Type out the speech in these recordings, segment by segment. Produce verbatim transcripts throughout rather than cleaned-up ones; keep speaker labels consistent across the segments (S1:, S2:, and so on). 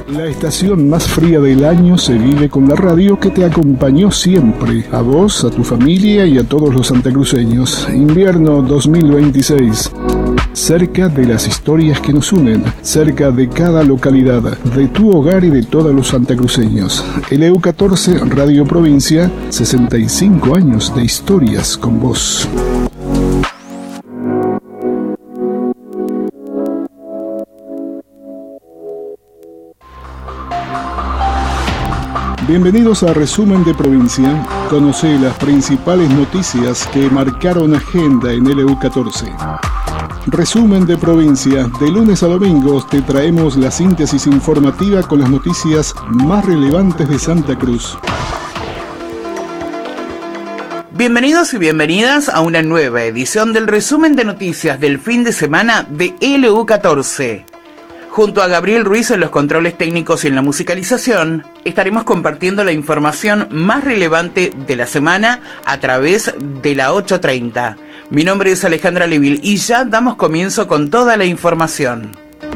S1: La estación más fría del año se vive con la radio que te acompañó siempre, a vos, a tu familia y a todos los santacruceños. Invierno dos mil veintiséis. Cerca de las historias que nos unen, cerca de cada localidad, de tu hogar y de todos los santacruceños. L U catorce, Radio Provincia, sesenta y cinco años de historias con vos. Bienvenidos a Resumen de Provincia. Conoce las principales noticias que marcaron agenda en L U catorce. Resumen de Provincia. De lunes a domingos te traemos la síntesis informativa con las noticias más relevantes de Santa Cruz.
S2: Bienvenidos y bienvenidas a una nueva edición del resumen de noticias del fin de semana de L U catorce. Junto a Gabriel Ruiz en los controles técnicos y en la musicalización, estaremos compartiendo la información más relevante de la semana a través de la ocho treinta. Mi nombre es Alejandra Levil y ya damos comienzo con toda la información.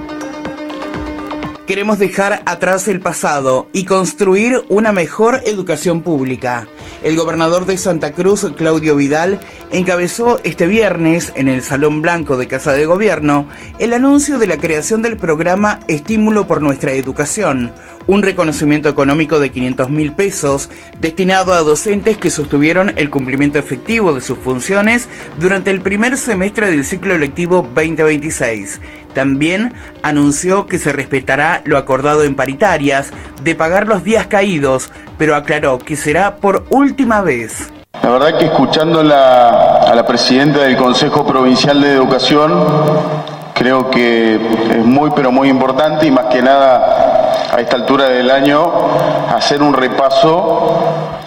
S2: Queremos dejar atrás el pasado y construir una mejor educación pública. El gobernador de Santa Cruz, Claudio Vidal, encabezó este viernes en el Salón Blanco de Casa de Gobierno el anuncio de la creación del programa Estímulo por Nuestra Educación, un reconocimiento económico de quinientos mil pesos destinado a docentes que sostuvieron el cumplimiento efectivo de sus funciones durante el primer semestre del ciclo lectivo veinte veintiséis. También anunció que se respetará lo acordado en paritarias de pagar los días caídos, pero aclaró que será por última vez.
S3: La verdad que escuchándola a la presidenta del Consejo Provincial de Educación, creo que es muy pero muy importante y más que nada a esta altura del año hacer un repaso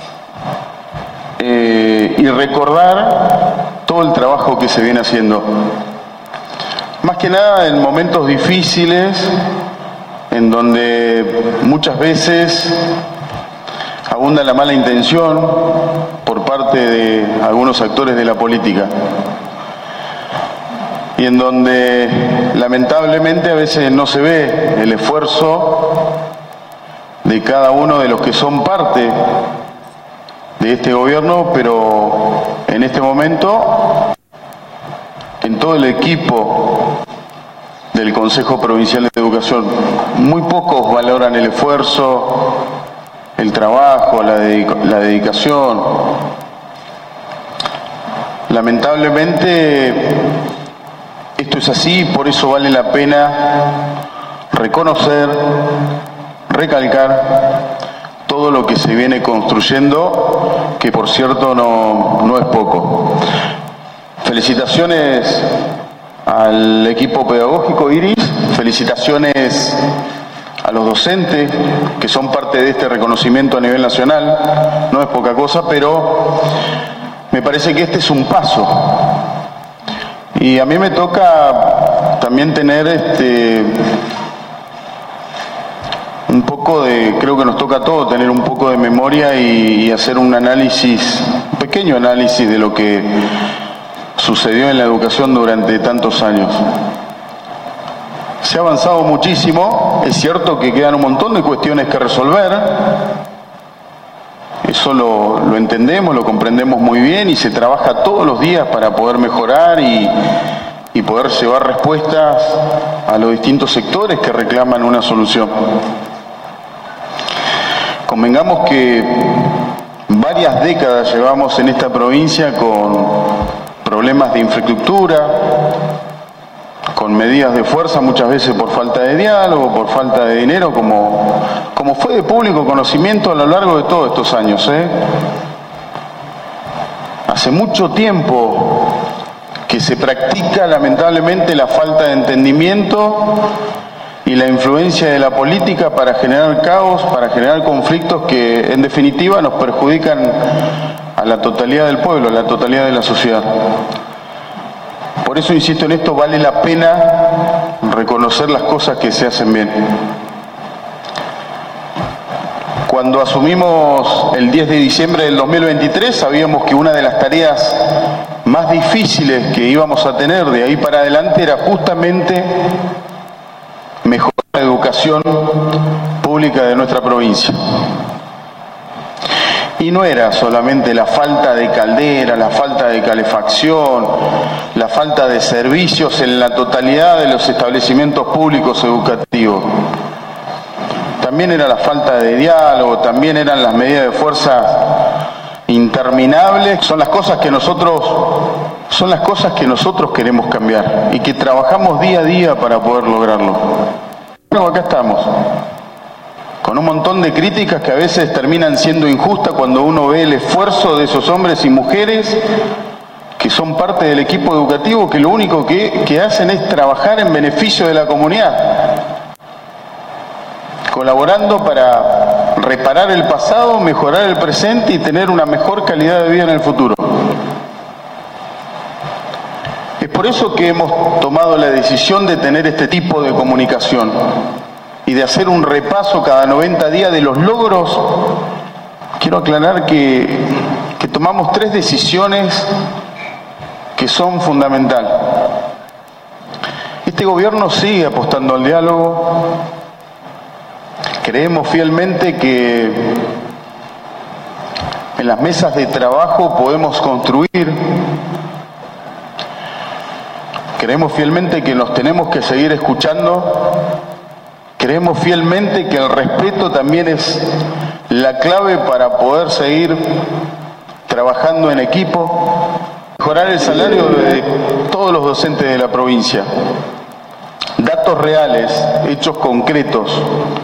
S3: eh, y recordar todo el trabajo que se viene haciendo. Más que nada en momentos difíciles, en donde muchas veces abunda la mala intención por parte de algunos actores de la política. Y en donde lamentablemente a veces no se ve el esfuerzo de cada uno de los que son parte de este gobierno, pero en este momento en todo el equipo del Consejo Provincial de Educación. Muy pocos valoran el esfuerzo, el trabajo, la, dedica- la dedicación. Lamentablemente esto es así, por eso vale la pena reconocer, recalcar todo lo que se viene construyendo, que por cierto no, no es poco. Felicitaciones al equipo pedagógico Iris, felicitaciones a los docentes que son parte de este reconocimiento a nivel nacional, no es poca cosa, pero me parece que este es un paso. Y a mí me toca también tener este un poco de, creo que nos toca a todos tener un poco de memoria y, y hacer un análisis, un pequeño análisis de lo que sucedió en la educación durante tantos años. Se ha avanzado muchísimo, es cierto que quedan un montón de cuestiones que resolver, eso lo, lo entendemos, lo comprendemos muy bien y se trabaja todos los días para poder mejorar y, y poder llevar respuestas a los distintos sectores que reclaman una solución. Convengamos que varias décadas llevamos en esta provincia con problemas de infraestructura, con medidas de fuerza muchas veces por falta de diálogo, por falta de dinero, como, como fue de público conocimiento a lo largo de todos estos años, ¿eh? Hace mucho tiempo que se practica lamentablemente la falta de entendimiento y la influencia de la política para generar caos, para generar conflictos que en definitiva nos perjudican a la totalidad del pueblo, a la totalidad de la sociedad. Por eso insisto en esto, vale la pena reconocer las cosas que se hacen bien. Cuando asumimos el diez de diciembre del dos mil veintitrés, sabíamos que una de las tareas más difíciles que íbamos a tener de ahí para adelante era justamente mejorar la educación pública de nuestra provincia. Y no era solamente la falta de caldera, la falta de calefacción, la falta de servicios en la totalidad de los establecimientos públicos educativos. También era la falta de diálogo, también eran las medidas de fuerza interminables. Son las cosas que nosotros, son las cosas que nosotros queremos cambiar y que trabajamos día a día para poder lograrlo. Bueno, acá estamos, con un montón de críticas que a veces terminan siendo injustas cuando uno ve el esfuerzo de esos hombres y mujeres que son parte del equipo educativo, que lo único que, que hacen es trabajar en beneficio de la comunidad, colaborando para reparar el pasado, mejorar el presente y tener una mejor calidad de vida en el futuro. Es por eso que hemos tomado la decisión de tener este tipo de comunicación y de hacer un repaso cada noventa días de los logros. Quiero aclarar que, que tomamos tres decisiones que son fundamentales. Este gobierno sigue apostando al diálogo. Creemos fielmente que en las mesas de trabajo podemos construir. Creemos fielmente que nos tenemos que seguir escuchando. Creemos fielmente que el respeto también es la clave para poder seguir trabajando en equipo, mejorar el salario de todos los docentes de la provincia. Datos reales, hechos concretos.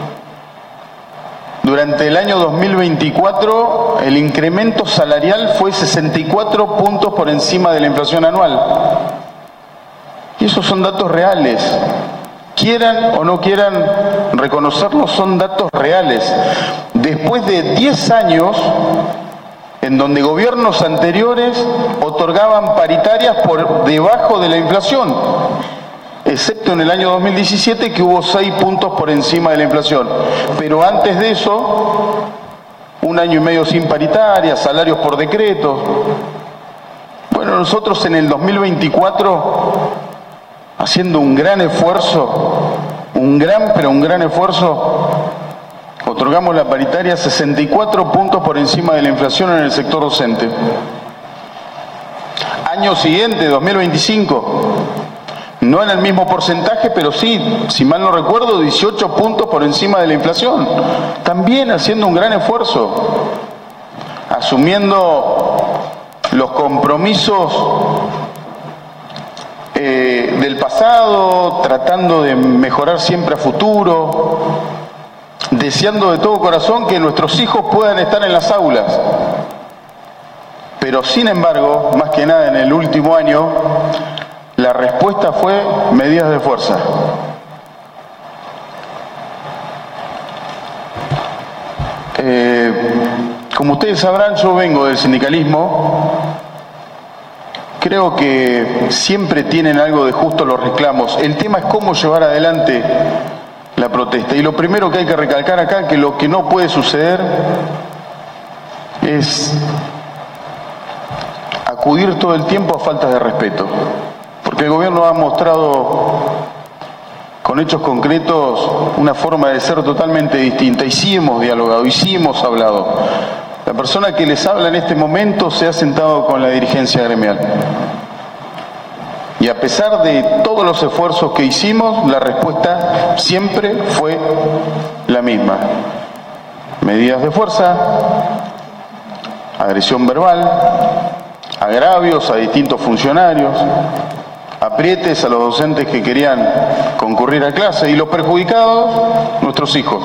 S3: Durante el año dos mil veinticuatro, el incremento salarial fue sesenta y cuatro puntos por encima de la inflación anual. Y esos son datos reales. Quieran o no quieran reconocerlos, son datos reales. Después de diez años en donde gobiernos anteriores otorgaban paritarias por debajo de la inflación, excepto en el año dos mil diecisiete, que hubo seis puntos por encima de la inflación. Pero antes de eso, un año y medio sin paritarias, salarios por decreto. Bueno, nosotros en el dos mil veinticuatro, haciendo un gran esfuerzo, un gran, pero un gran esfuerzo, otorgamos la paritaria sesenta y cuatro puntos por encima de la inflación en el sector docente. Año siguiente, dos mil veinticinco, no en el mismo porcentaje, pero sí, si mal no recuerdo, dieciocho puntos por encima de la inflación. También haciendo un gran esfuerzo, asumiendo los compromisos eh, del pasado, tratando de mejorar siempre a futuro, deseando de todo corazón que nuestros hijos puedan estar en las aulas. Pero sin embargo, más que nada en el último año, la respuesta fue medidas de fuerza. Eh, como ustedes sabrán, yo vengo del sindicalismo. Creo que siempre tienen algo de justo los reclamos. El tema es cómo llevar adelante la protesta. Y lo primero que hay que recalcar acá es que lo que no puede suceder es acudir todo el tiempo a faltas de respeto. Porque el gobierno ha mostrado con hechos concretos una forma de ser totalmente distinta. Y sí hemos dialogado, y sí hemos hablado. La persona que les habla en este momento se ha sentado con la dirigencia gremial. Y a pesar de todos los esfuerzos que hicimos, la respuesta siempre fue la misma. Medidas de fuerza, agresión verbal, agravios a distintos funcionarios, aprietes a los docentes que querían concurrir a clase, y los perjudicados, nuestros hijos.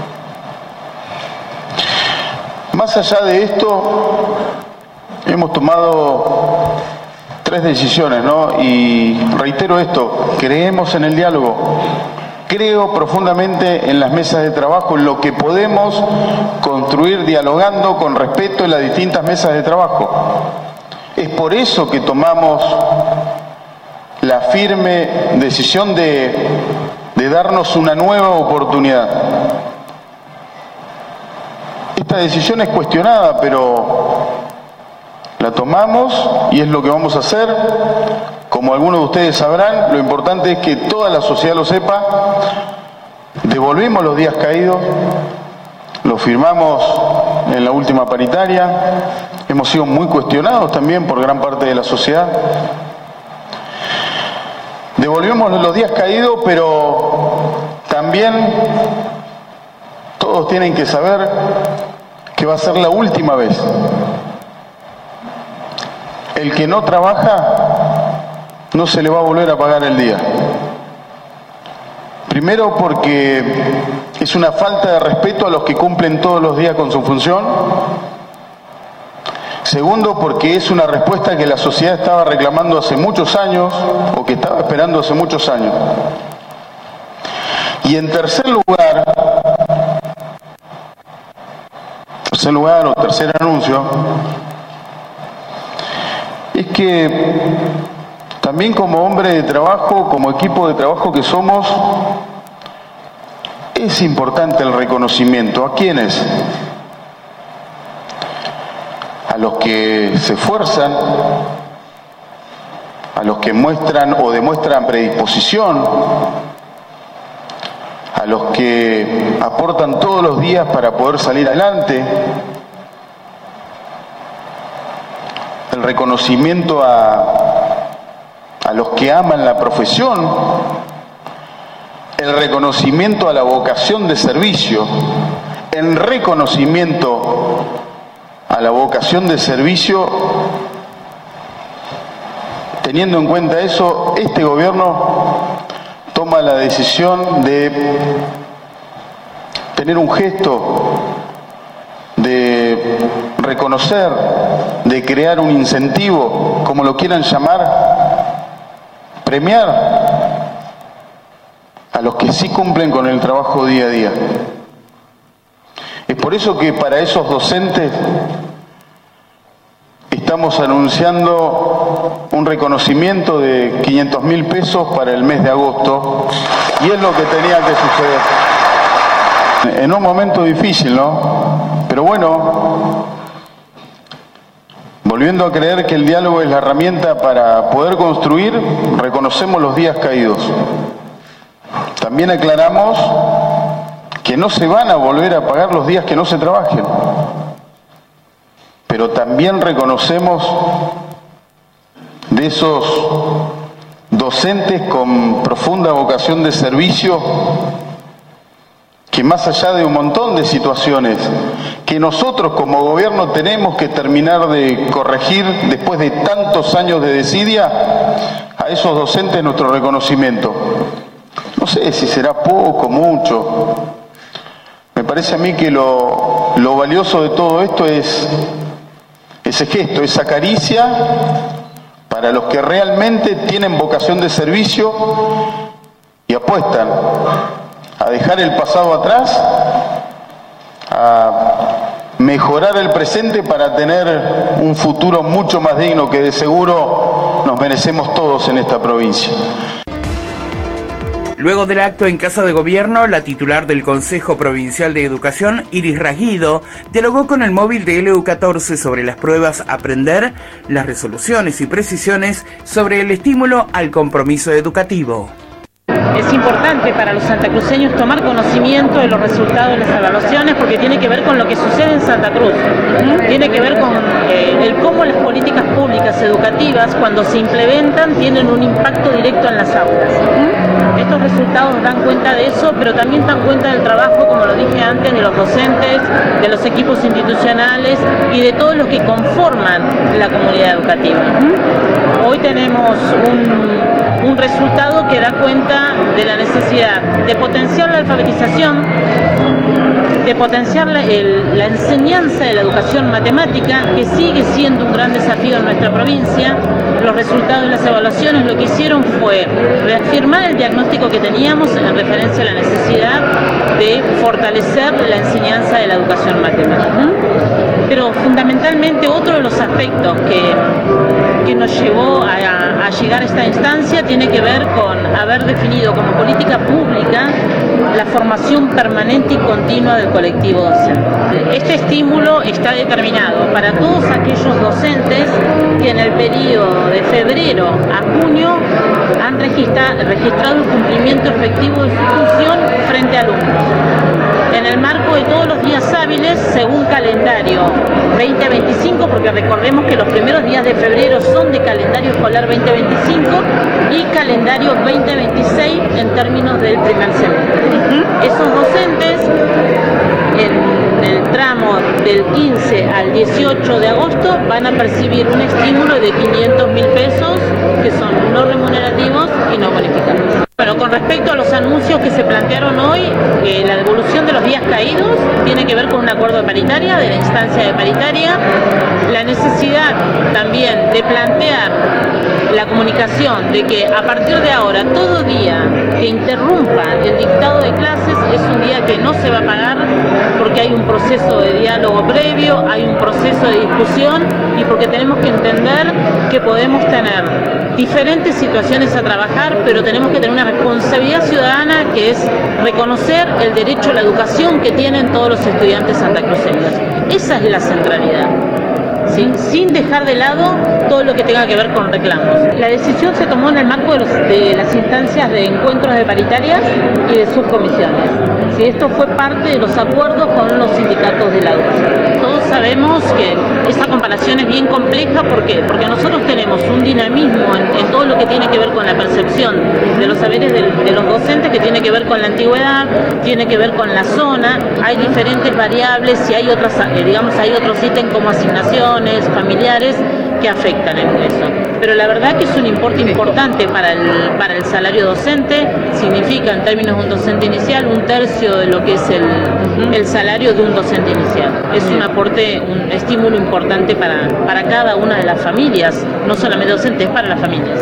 S3: Más allá de esto, hemos tomado tres decisiones, ¿no? Y reitero esto, creemos en el diálogo, creo profundamente en las mesas de trabajo, en lo que podemos construir dialogando con respeto en las distintas mesas de trabajo. Es por eso que tomamos la firme decisión de, de darnos una nueva oportunidad. Esta decisión es cuestionada, pero la tomamos y es lo que vamos a hacer. Como algunos de ustedes sabrán, lo importante es que toda la sociedad lo sepa. Devolvimos los días caídos, lo firmamos en la última paritaria, hemos sido muy cuestionados también por gran parte de la sociedad. Devolvimos los días caídos, pero también todos tienen que saber que va a ser la última vez. El que no trabaja no se le va a volver a pagar el día. Primero porque es una falta de respeto a los que cumplen todos los días con su función. Segundo, porque es una respuesta que la sociedad estaba reclamando hace muchos años o que estaba esperando hace muchos años. Y en tercer lugar, tercer lugar o tercer anuncio, es que también como hombre de trabajo, como equipo de trabajo que somos, es importante el reconocimiento. ¿A quiénes? A los que se esfuerzan, a los que muestran o demuestran predisposición, a los que aportan todos los días para poder salir adelante, el reconocimiento a, a los que aman la profesión, el reconocimiento a la vocación de servicio, el reconocimiento a la vocación de servicio. Teniendo en cuenta eso, este gobierno toma la decisión de tener un gesto, de reconocer, de crear un incentivo, como lo quieran llamar, premiar a los que sí cumplen con el trabajo día a día. Es por eso que para esos docentes estamos anunciando un reconocimiento de quinientos mil pesos para el mes de agosto, y es lo que tenía que suceder. En un momento difícil, ¿no? Pero bueno, volviendo a creer que el diálogo es la herramienta para poder construir, reconocemos los días caídos. También aclaramos que no se van a volver a pagar los días que no se trabajen. Pero también reconocemos de esos docentes con profunda vocación de servicio que, más allá de un montón de situaciones que nosotros como gobierno tenemos que terminar de corregir después de tantos años de desidia, a esos docentes nuestro reconocimiento. No sé si será poco, mucho. Me parece a mí que lo, lo valioso de todo esto es ese gesto, esa caricia para los que realmente tienen vocación de servicio y apuestan a dejar el pasado atrás, a mejorar el presente para tener un futuro mucho más digno que de seguro nos merecemos todos en esta provincia.
S2: Luego del acto en Casa de Gobierno, la titular del Consejo Provincial de Educación, Iris Rasguido, dialogó con el móvil de L U catorce sobre las pruebas Aprender, las resoluciones y precisiones sobre el estímulo al compromiso educativo.
S4: Es importante para los santacruceños tomar conocimiento de los resultados de las evaluaciones, porque tiene que ver con lo que sucede en Santa Cruz. Tiene que ver con eh, el cómo las políticas públicas educativas, cuando se implementan, tienen un impacto directo en las aulas. Estos resultados dan cuenta de eso, pero también dan cuenta del trabajo, como lo dije antes, de los docentes, de los equipos institucionales y de todos los que conforman la comunidad educativa. Hoy tenemos un, un resultado que da cuenta de la necesidad de potenciar la alfabetización, de potenciar la, el, la enseñanza de la educación matemática, que sigue siendo un gran desafío en nuestra provincia. Los resultados de las evaluaciones lo que hicieron fue reafirmar el diagnóstico que teníamos en referencia a la necesidad de fortalecer la enseñanza de la educación matemática. Pero fundamentalmente otro de los aspectos que, que nos llevó a, a llegar a esta instancia tiene que ver con haber definido como política pública la formación permanente y continua del colectivo docente. Este estímulo está determinado para todos aquellos docentes que en el periodo de febrero a junio han registra, registrado el cumplimiento efectivo de su función frente frente a alumnos. En el marco de todos los días hábiles, según calendario veinte veinticinco, porque recordemos que los primeros días de febrero son de calendario escolar veinte veinticinco y calendario veinte veintiséis en términos del primer semestre. Uh-huh. Esos docentes, en el tramo del quince al dieciocho de agosto, van a percibir un estímulo de quinientos mil pesos, que son no remunerativos y no bonificados. Bueno, con respecto a los anuncios que se plantearon hoy, eh, la devolución de los días caídos tiene que ver con un acuerdo de paritaria, de la instancia de paritaria, la necesidad también de plantear la comunicación de que a partir de ahora todo día que interrumpa el dictado de clases es un día que no se va a pagar, porque hay un proceso de diálogo previo, hay un proceso de discusión y porque tenemos que entender que podemos tener diferentes situaciones a trabajar, pero tenemos que tener una responsabilidad ciudadana que es reconocer el derecho a la educación que tienen todos los estudiantes santacruceños. Esa es la centralidad, ¿sí? Sin dejar de lado todo lo que tenga que ver con reclamos. La decisión se tomó en el marco de, los, de las instancias de encuentros de paritarias y de subcomisiones. ¿Sí? Esto fue parte de los acuerdos con los sindicatos de la educación. Todos sabemos que esta comparación es bien compleja. ¿Por qué? Porque nosotros tenemos un dinamismo en, en todo lo que tiene que ver con la percepción de los saberes de, de los docentes, que tiene que ver con la antigüedad, tiene que ver con la zona, hay diferentes variables y hay otras, eh, digamos, hay otros ítems como asignaciones familiares que afectan en eso. Pero la verdad que es un importe importante para el, para el salario docente, significa en términos de un docente inicial un tercio de lo que es el, el salario de un docente inicial. Es un aporte, un estímulo importante para, para cada una de las familias, no solamente docentes, para las familias.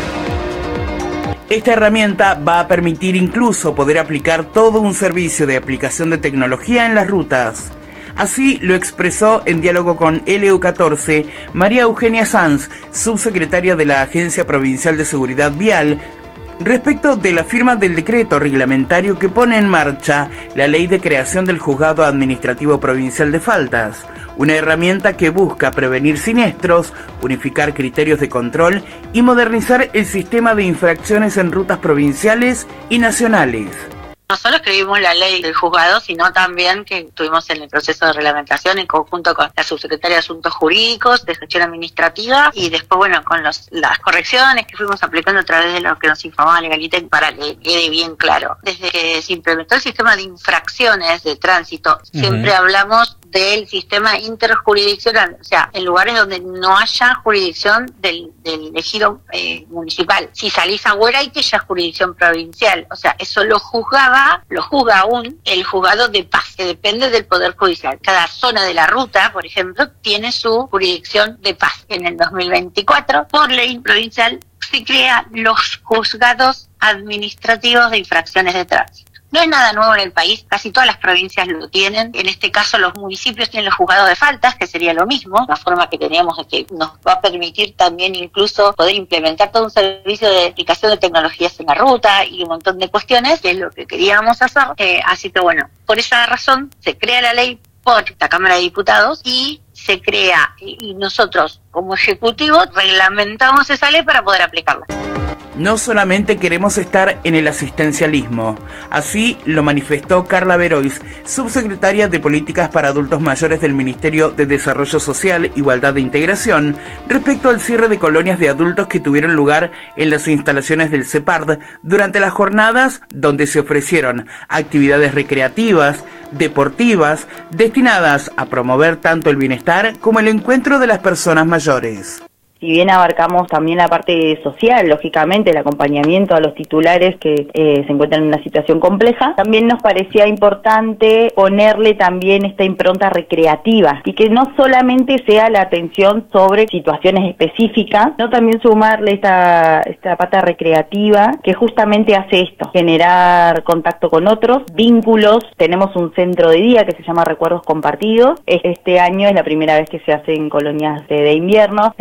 S2: Esta herramienta va a permitir incluso poder aplicar todo un servicio de aplicación de tecnología en las rutas. Así lo expresó en diálogo con L U catorce María Eugenia Sanz, subsecretaria de la Agencia Provincial de Seguridad Vial, respecto de la firma del decreto reglamentario que pone en marcha la ley de creación del Juzgado Administrativo Provincial de Faltas, una herramienta que busca prevenir siniestros, unificar criterios de control y modernizar el sistema de infracciones en rutas provinciales y nacionales.
S5: No solo escribimos la ley del juzgado, sino también que estuvimos en el proceso de reglamentación en conjunto con la subsecretaria de Asuntos Jurídicos, de Gestión Administrativa, y después, bueno, con los, las correcciones que fuimos aplicando a través de lo que nos informaba Legalitem para que quede bien claro. Desde que se implementó el sistema de infracciones de tránsito, uh-huh. siempre hablamos del sistema interjurisdiccional, o sea, en lugares donde no haya jurisdicción del, del ejido eh, municipal. Si salís a Hueraite ya es jurisdicción provincial, o sea, eso lo juzgaba, lo juzga aún el juzgado de paz, que depende del Poder Judicial. Cada zona de la ruta, por ejemplo, tiene su jurisdicción de paz. En el dos mil veinticuatro, por ley provincial, se crean los juzgados administrativos de infracciones de tránsito. No es nada nuevo en el país, casi todas las provincias lo tienen. En este caso los municipios tienen los juzgados de faltas, que sería lo mismo, la forma que teníamos de que nos va a permitir también incluso poder implementar todo un servicio de aplicación de tecnologías en la ruta y un montón de cuestiones, que es lo que queríamos hacer. Eh, así que bueno, por esa razón se crea la ley por la Cámara de Diputados y se crea, y nosotros como Ejecutivo reglamentamos esa ley para poder aplicarla.
S2: No solamente queremos estar en el asistencialismo, así lo manifestó Carla Verois, subsecretaria de Políticas para Adultos Mayores del Ministerio de Desarrollo Social, Igualdad e Integración, respecto al cierre de colonias de adultos que tuvieron lugar en las instalaciones del CEPARD durante las jornadas donde se ofrecieron actividades recreativas, deportivas, destinadas a promover tanto el bienestar como el encuentro de las personas mayores.
S6: Si bien abarcamos también la parte social, lógicamente, el acompañamiento a los titulares que eh, se encuentran en una situación compleja, también nos parecía importante ponerle también esta impronta recreativa y que no solamente sea la atención sobre situaciones específicas, sino también sumarle esta, esta pata recreativa que justamente hace esto, generar contacto con otros, vínculos. Tenemos un centro de día que se llama Recuerdos Compartidos. Este año es la primera vez que se hacen colonias de, de invierno. Me parece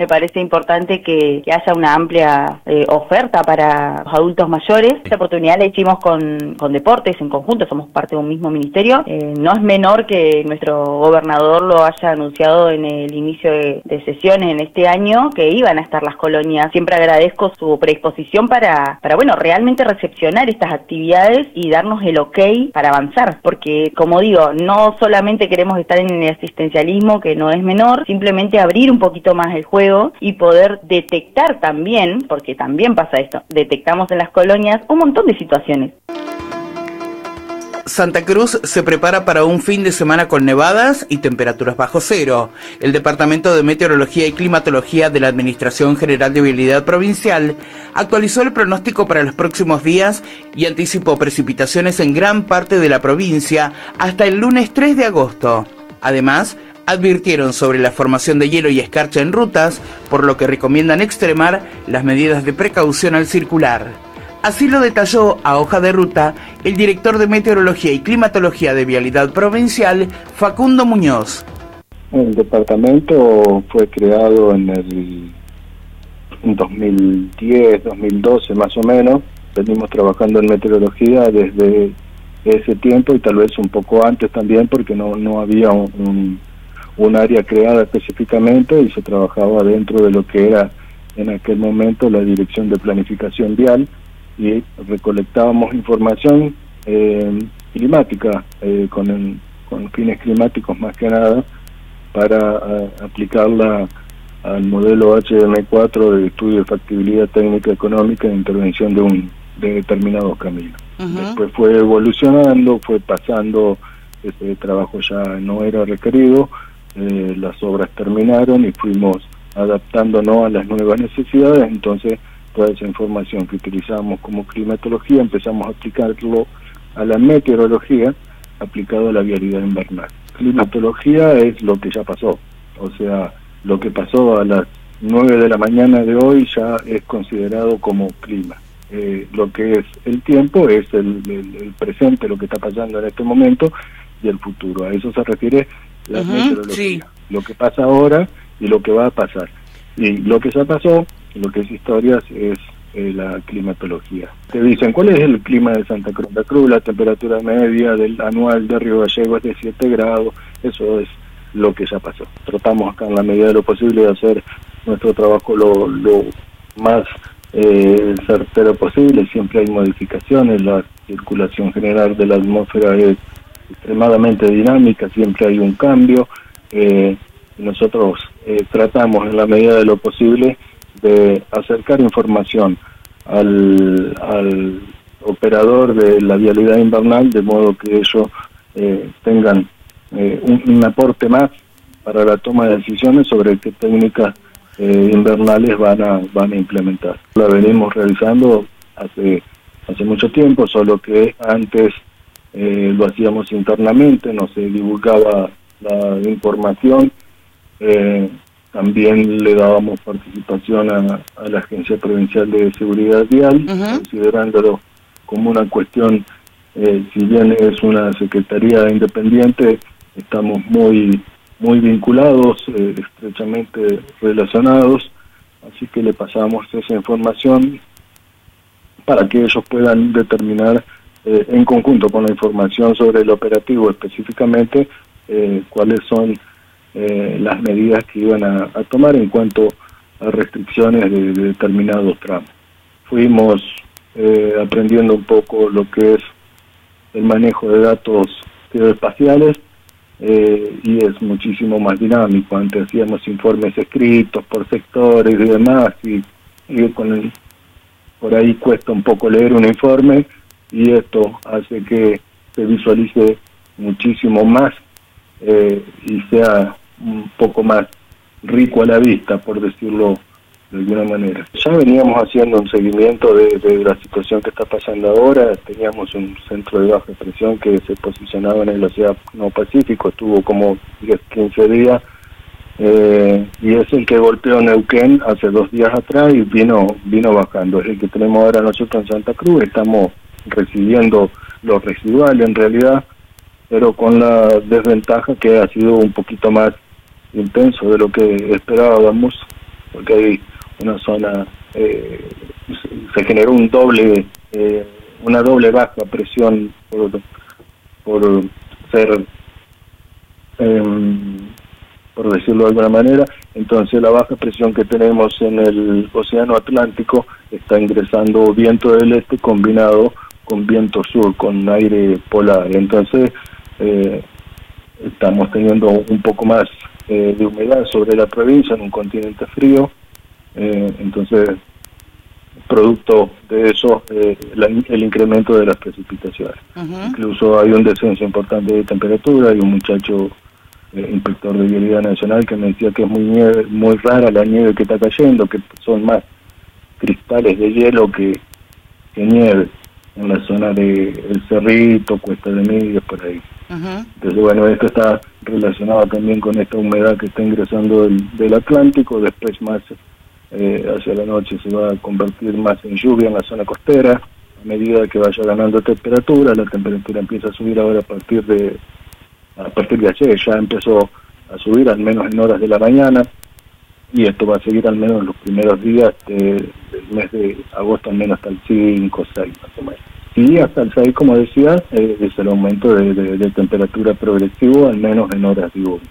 S6: importante que, que haya una amplia eh, oferta para los adultos mayores. Esta oportunidad la hicimos con, con deportes en conjunto, somos parte de un mismo ministerio. Eh, no es menor que nuestro gobernador lo haya anunciado en el inicio de, de sesiones en este año, que iban a estar las colonias. Siempre agradezco su predisposición para, para bueno, realmente recepcionar estas actividades y darnos el ok para avanzar, porque como digo, no solamente queremos estar en el asistencialismo, que no es menor, simplemente abrir un poquito más el juego y poder detectar también, porque también pasa esto, detectamos en las colonias un montón de situaciones.
S2: Santa Cruz se prepara para un fin de semana con nevadas y temperaturas bajo cero. El Departamento de Meteorología y Climatología de la Administración General de Vialidad Provincial actualizó el pronóstico para los próximos días y anticipó precipitaciones en gran parte de la provincia hasta el lunes tres de agosto. Además, advirtieron sobre la formación de hielo y escarcha en rutas, por lo que recomiendan extremar las medidas de precaución al circular. Así lo detalló a hoja de ruta el director de Meteorología y Climatología de Vialidad Provincial, Facundo Muñoz.
S7: El departamento fue creado en el dos mil diez, dos mil doce más o menos. Venimos trabajando en meteorología desde ese tiempo y tal vez un poco antes también, porque no, no había un, un, un área creada específicamente y se trabajaba dentro de lo que era en aquel momento la Dirección de Planificación Vial, y recolectábamos información eh, climática eh, con, el, con fines climáticos más que nada para a, aplicarla al modelo H M cuatro de estudio de factibilidad técnica económica e intervención de un de determinados caminos. Uh-huh. Después fue evolucionando, fue pasando, ese trabajo ya no era requerido, eh, las obras terminaron y fuimos adaptándonos a las nuevas necesidades. Entonces toda esa información que utilizamos como climatología empezamos a aplicarlo a la meteorología, aplicado a la vialidad invernal. Climatología es lo que ya pasó, o sea, lo que pasó a las nueve de la mañana de hoy ya es considerado como clima. Eh, lo que es el tiempo es el, el, el presente, lo que está pasando en este momento, y el futuro. A eso se refiere la uh-huh, meteorología. Sí. Lo que pasa ahora y lo que va a pasar. Y lo que ya pasó, lo que es historias, es eh, la climatología. Te dicen, ¿cuál es el clima de Santa Cruz? Santa Cruz, la temperatura media del anual de Río Gallego es de siete grados, eso es lo que ya pasó. Tratamos acá en la medida de lo posible de hacer nuestro trabajo lo, lo más eh, certero posible. Siempre hay modificaciones, la circulación general de la atmósfera es extremadamente dinámica, siempre hay un cambio. Eh, nosotros eh, tratamos en la medida de lo posible de acercar información al, al operador de la vialidad invernal, de modo que ellos eh, tengan eh, un, un aporte más para la toma de decisiones sobre qué técnicas eh, invernales van a van a implementar. La venimos realizando hace hace mucho tiempo, solo que antes eh, lo hacíamos internamente, no se divulgaba la información. Eh, también le dábamos participación a, a la Agencia Provincial de Seguridad Vial, uh-huh. considerándolo como una cuestión, eh, si bien es una secretaría independiente, estamos muy muy vinculados, eh, estrechamente relacionados, así que le pasamos esa información para que ellos puedan determinar eh, en conjunto con la información sobre el operativo específicamente eh, cuáles son Eh, las medidas que iban a, a tomar en cuanto a restricciones de, de determinados tramos. Fuimos eh, aprendiendo un poco lo que es el manejo de datos geoespaciales eh, y es muchísimo más dinámico. Antes hacíamos informes escritos por sectores y demás, y, y con el, por ahí cuesta un poco leer un informe, y esto hace que se visualice muchísimo más eh, y sea un poco más rico a la vista, por decirlo de alguna manera. Ya veníamos haciendo un seguimiento de, de la situación que está pasando ahora. Teníamos un centro de baja presión que se posicionaba en el Océano Pacífico, estuvo como diez, quince días, eh, y es el que golpeó Neuquén hace dos días atrás y vino vino bajando. Es el que tenemos ahora nosotros en Santa Cruz. Estamos recibiendo lo residual en realidad, pero con la desventaja que ha sido un poquito más intenso de lo que esperábamos, porque hay una zona, eh, se generó un doble, eh, una doble baja presión por, por ser, eh, por decirlo de alguna manera. Entonces la baja presión que tenemos en el Océano Atlántico está ingresando viento del este combinado con viento sur, con aire polar. Entonces eh, estamos teniendo un poco más eh, de humedad sobre la provincia en un continente frío. Eh, entonces, producto de eso, eh, la, el incremento de las precipitaciones. Uh-huh. Incluso hay un descenso importante de temperatura. Hay un muchacho eh, inspector de Vialidad Nacional que me decía que es muy nieve, muy rara la nieve que está cayendo, que son más cristales de hielo que, que nieve en la zona de El Cerrito, Cuesta de Medios, por ahí. Uh-huh. Entonces, bueno, esto está relacionado también con esta humedad que está ingresando del, del Atlántico. Después más eh, hacia la noche se va a convertir más en lluvia en la zona costera. A medida que vaya ganando temperatura, la temperatura empieza a subir ahora a partir de a partir de ayer, ya empezó a subir al menos en horas de la mañana, y esto va a seguir al menos los primeros días de, del mes de agosto, al menos hasta el cinco, seis más o menos. Y hasta el seis, como decía, eh, es el aumento de, de, de temperatura progresivo, al menos en horas diurnas.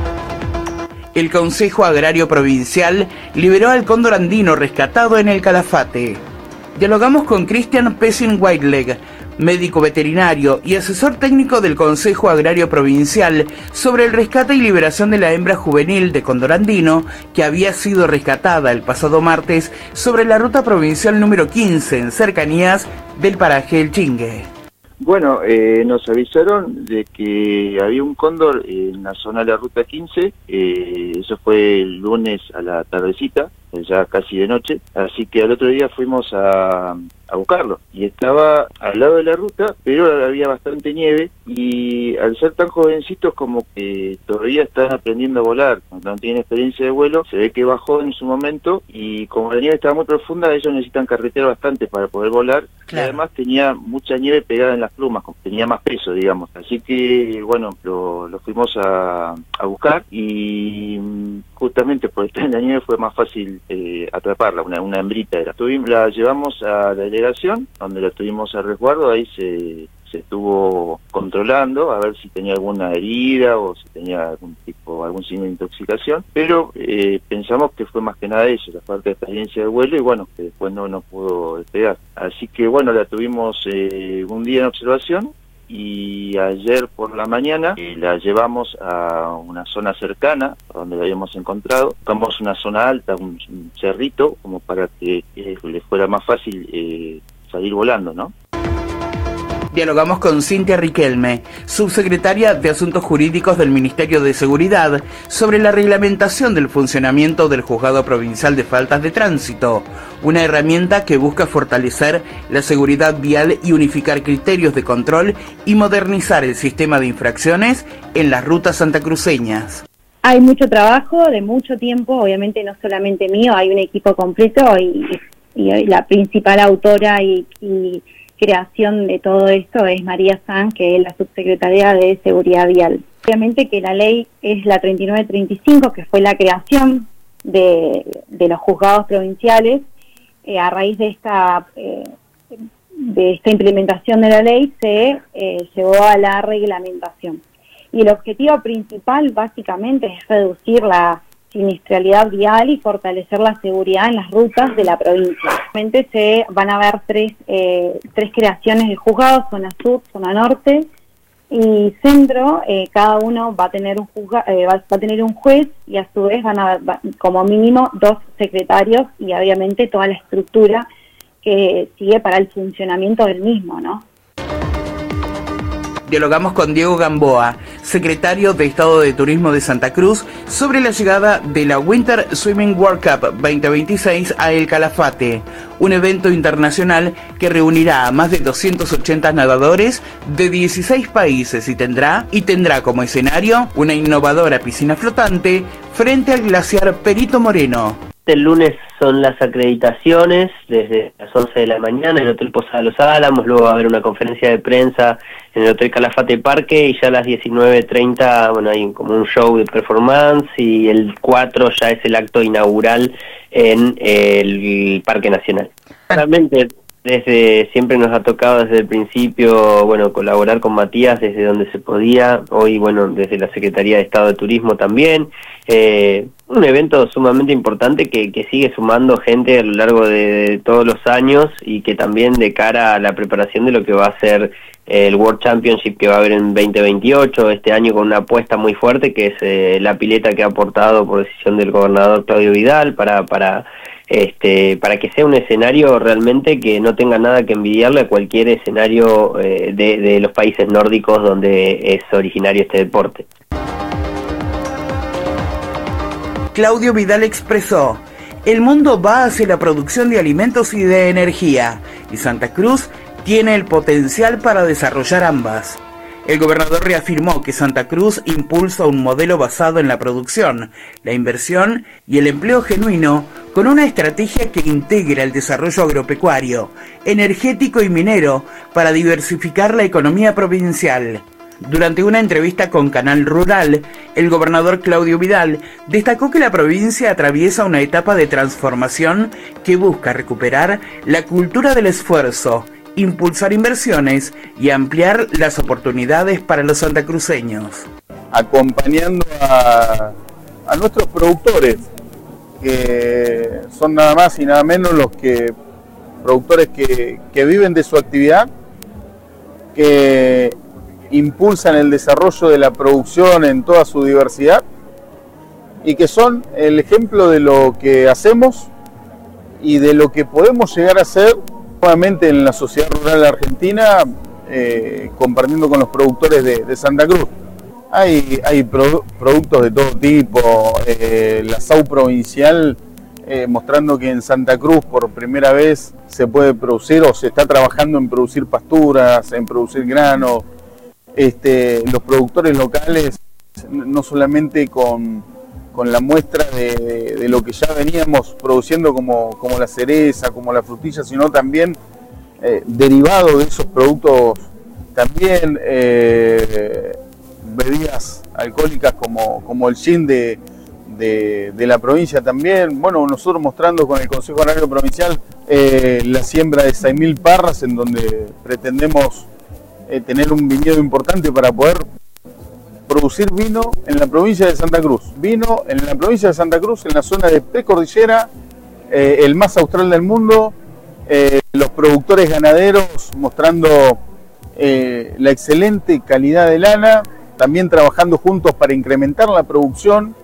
S2: El Consejo Agrario Provincial liberó al cóndor andino rescatado en el Calafate. Dialogamos con Christian Pessin-Whiteleg, médico veterinario y asesor técnico del Consejo Agrario Provincial, sobre el rescate y liberación de la hembra juvenil de cóndor andino que había sido rescatada el pasado martes sobre la ruta provincial número quince en cercanías del paraje El Chingue.
S8: Bueno, eh, nos avisaron de que había un cóndor en la zona de la ruta quince, eh, eso fue el lunes a la tardecita, ya casi de noche, así que al otro día fuimos a, a buscarlo, y estaba al lado de la ruta, pero había bastante nieve, y al ser tan jovencitos como que todavía están aprendiendo a volar, no tienen experiencia de vuelo, se ve que bajó en su momento, y como la nieve estaba muy profunda, ellos necesitan carretear bastante para poder volar, claro. Y además tenía mucha nieve pegada en las plumas, tenía más peso, digamos, así que bueno, lo, lo fuimos a, a buscar, y justamente por estar en la nieve fue más fácil eh, atraparla, una, una hembrita era. Tuvimos, la llevamos a la delegación, donde la tuvimos a resguardo, ahí se, se estuvo controlando a ver si tenía alguna herida o si tenía algún tipo, algún signo de intoxicación, pero eh, pensamos que fue más que nada eso, la falta de experiencia de vuelo, y bueno, que después no nos pudo despegar. Así que bueno, la tuvimos eh, un día en observación, y ayer por la mañana eh, la llevamos a una zona cercana a donde la habíamos encontrado. Buscamos una zona alta, un, un cerrito, como para que eh, le fuera más fácil eh, salir volando, ¿no?
S2: Dialogamos con Cintia Riquelme, subsecretaria de Asuntos Jurídicos del Ministerio de Seguridad, sobre la reglamentación del funcionamiento del Juzgado Provincial de Faltas de Tránsito, una herramienta que busca fortalecer la seguridad vial y unificar criterios de control y modernizar el sistema de infracciones en las rutas santacruceñas.
S9: Hay mucho trabajo, de mucho tiempo, obviamente no solamente mío, hay un equipo completo, y, y la principal autora y, y creación de todo esto es María Sanz, que es la subsecretaria de Seguridad Vial. Obviamente que la ley es la treinta y nueve treinta y cinco, que fue la creación de, de los juzgados provinciales. Eh, a raíz de esta eh, de esta implementación de la ley se eh, llevó a la reglamentación. Y el objetivo principal básicamente es reducir la siniestralidad vial y fortalecer la seguridad en las rutas de la provincia. Realmente se van a haber tres eh, tres creaciones de juzgados: zona sur, zona norte y centro. Eh, cada uno va a tener un juzga, eh, va, va a tener un juez, y a su vez van a haber, va, como mínimo dos secretarios, y obviamente toda la estructura que sigue para el funcionamiento del mismo, ¿no?
S2: Dialogamos con Diego Gamboa, secretario de Estado de Turismo de Santa Cruz, sobre la llegada de la Winter Swimming World Cup veinte veintiséis a El Calafate, un evento internacional que reunirá a más de doscientos ochenta nadadores de dieciséis países y tendrá, y tendrá como escenario una innovadora piscina flotante frente al glaciar Perito Moreno.
S10: El lunes son las acreditaciones desde las once de la mañana en el Hotel Posada Los Álamos, luego va a haber una conferencia de prensa en el Hotel Calafate Parque y ya a las diecinueve treinta, bueno, hay como un show de performance y el cuatro ya es el acto inaugural en el Parque Nacional. Realmente desde siempre nos ha tocado desde el principio, bueno, colaborar con Matías desde donde se podía, hoy, bueno, desde la Secretaría de Estado de Turismo también, eh, un evento sumamente importante que, que sigue sumando gente a lo largo de, de todos los años y que también de cara a la preparación de lo que va a ser el World Championship que va a haber en veinte veintiocho, este año con una apuesta muy fuerte que es eh, la pileta que ha aportado por decisión del gobernador Claudio Vidal para para este para que sea un escenario realmente que no tenga nada que envidiarle a cualquier escenario eh, de, de los países nórdicos donde es originario este deporte.
S2: Claudio Vidal expresó: el mundo va hacia la producción de alimentos y de energía, y Santa Cruz tiene el potencial para desarrollar ambas. El gobernador reafirmó que Santa Cruz impulsa un modelo basado en la producción, la inversión y el empleo genuino, con una estrategia que integra el desarrollo agropecuario, energético y minero para diversificar la economía provincial. Durante una entrevista con Canal Rural, el gobernador Claudio Vidal destacó que la provincia atraviesa una etapa de transformación que busca recuperar la cultura del esfuerzo, impulsar inversiones y ampliar las oportunidades para los santacruceños.
S11: Acompañando a, a nuestros productores, que son nada más y nada menos los que productores que, que viven de su actividad, que impulsan el desarrollo de la producción en toda su diversidad y que son el ejemplo de lo que hacemos y de lo que podemos llegar a hacer nuevamente en la sociedad rural argentina, eh, compartiendo con los productores de, de Santa Cruz. Hay, hay pro, productos de todo tipo, eh, la S A U provincial eh, mostrando que en Santa Cruz por primera vez se puede producir o se está trabajando en producir pasturas, en producir granos. Este, los productores locales, no solamente con, con la muestra de, de, de lo que ya veníamos produciendo como, como la cereza, como la frutilla, sino también eh, derivado de esos productos, también eh, bebidas alcohólicas como, como el gin de, de, de la provincia también. Bueno, nosotros mostrando con el Consejo Agrario Provincial eh, la siembra de seis mil parras, en donde pretendemos Eh, tener un viñedo importante para poder producir vino en la provincia de Santa Cruz. Vino en la provincia de Santa Cruz, en la zona de precordillera, eh, el más austral del mundo, eh, los productores ganaderos mostrando eh, la excelente calidad de lana, también trabajando juntos para incrementar la producción,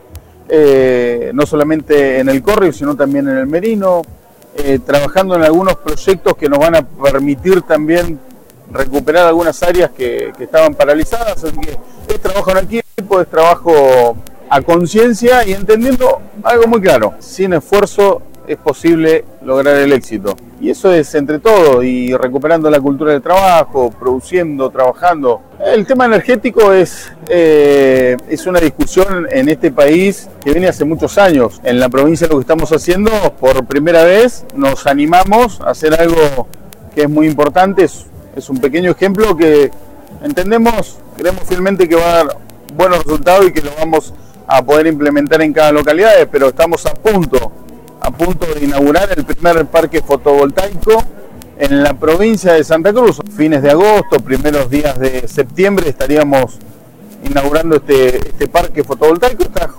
S11: eh, no solamente en el córrego, sino también en el merino, eh, trabajando en algunos proyectos que nos van a permitir también recuperar algunas áreas que, que estaban paralizadas, así que es trabajo en equipo, es trabajo a conciencia y entendiendo algo muy claro: sin esfuerzo es posible lograr el éxito, y eso es entre todos, y recuperando la cultura del trabajo, produciendo, trabajando. El tema energético es, eh, es una discusión en este país que viene hace muchos años. En la provincia lo que estamos haciendo, por primera vez nos animamos a hacer algo que es muy importante. Es, Es un pequeño ejemplo que entendemos, creemos fielmente que va a dar buenos resultados y que lo vamos a poder implementar en cada localidad, pero estamos a punto, a punto de inaugurar el primer parque fotovoltaico en la provincia de Santa Cruz. Fines de agosto, primeros días de septiembre estaríamos inaugurando este, este parque fotovoltaico. Está